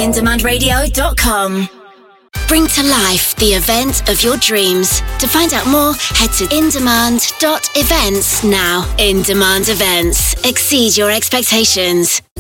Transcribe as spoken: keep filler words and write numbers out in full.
in demand radio dot com. Bring to life the event of your dreams. To find out more, head to in demand dot events now. In Demand Events. Exceed your expectations.